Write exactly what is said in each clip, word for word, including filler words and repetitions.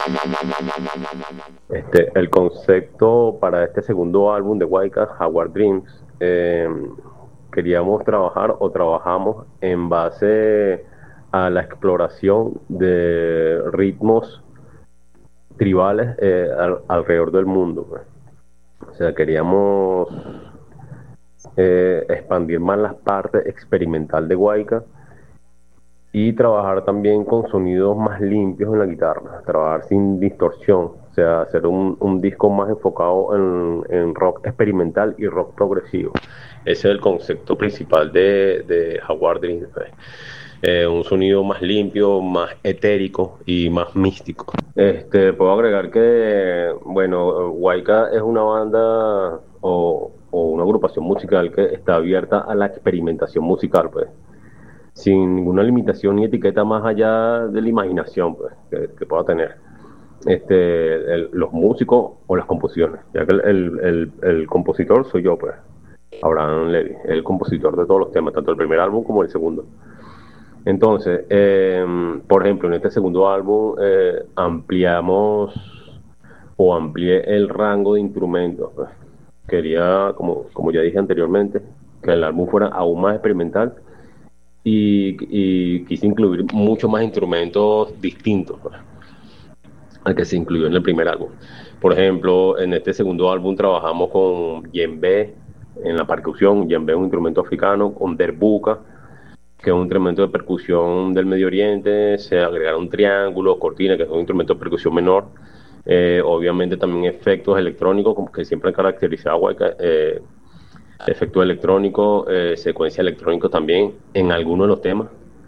Este, el concepto para este segundo álbum de Wildcat, Jaguar Dreams, eh, queríamos trabajar o trabajamos en base a la exploración de ritmos tribales eh, al- alrededor del mundo, pues. O sea, queríamos eh, expandir más la parte experimental de Wildcat y trabajar también con sonidos más limpios en la guitarra, trabajar sin distorsión, o sea, hacer un, un disco más enfocado en, en rock experimental y rock progresivo. Ese es el concepto principal de, de Jaguar Dreams, pues. Eh, un sonido más limpio, más etérico y más místico. Este, puedo agregar que, bueno, Waika es una banda o, o una agrupación musical que está abierta a la experimentación musical, pues sin ninguna limitación ni etiqueta más allá de la imaginación, pues, que, que pueda tener este, el- los músicos o las composiciones, ya que el, el- el- el compositor soy yo, pues, Abraham Levy, el compositor de todos los temas, tanto el primer álbum como el segundo. Entonces, eh, por ejemplo, en este segundo álbum eh, ampliamos o amplié el rango de instrumentos, pues. Quería, como, como ya dije anteriormente, que el álbum fuera aún más experimental y, y quise incluir muchos más instrumentos distintos, pues, al que se incluyó en el primer álbum. Por ejemplo, en este segundo álbum trabajamos con djembe en la percusión. Djembe es un instrumento africano, con derbuka, que es un instrumento de percusión del Medio Oriente. Se agregaron triángulos, cortinas, que es un instrumento de percusión menor. Eh, obviamente también efectos electrónicos, como que siempre han caracterizado a Waka, eh, efectos electrónicos, eh, secuencia electrónica también en algunos de los temas.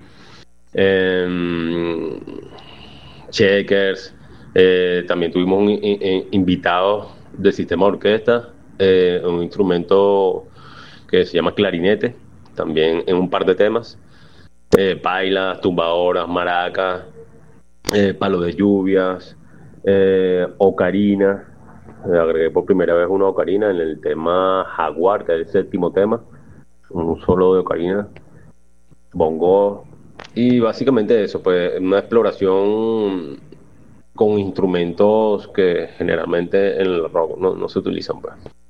eh, Checkers, eh, también tuvimos un, in- in- invitado del sistema de orquesta, eh, un instrumento que se llama clarinete, también en un par de temas, eh, pailas, tumbadoras, maracas, eh, palo de lluvias, eh, ocarina. Eh, agregué por primera vez una ocarina en el tema Jaguar, que es el séptimo tema, un solo de ocarina, bongo, y básicamente eso, pues una exploración con instrumentos que generalmente en el rock no, no se utilizan, pues.